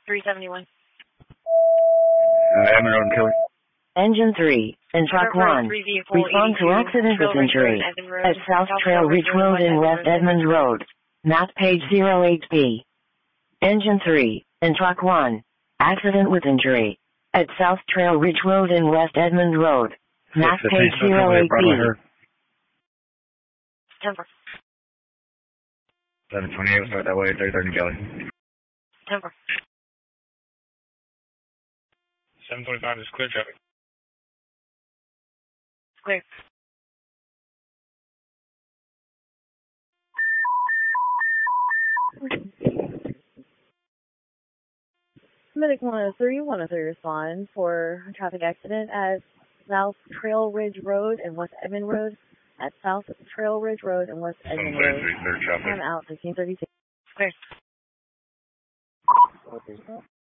371. Edmond Road and Killer. Engine 3, in truck 1. Respond to accident with injury at South Trail Ridge Road in West Edmond Road. Map page 08B. Engine 3, in truck 1. Accident with injury at South Trail Ridge Road in West Edmond Road. Map page 08B. 10-4. 728, start that way, 3030 Kelly. 10-4. 725 is clear traffic. Clear. Medic 103 respond for a traffic accident at South Trail Ridge Road and West Edmond Road. At South Trail Ridge Road and West Edmond Road. I'm out 1532. Clear.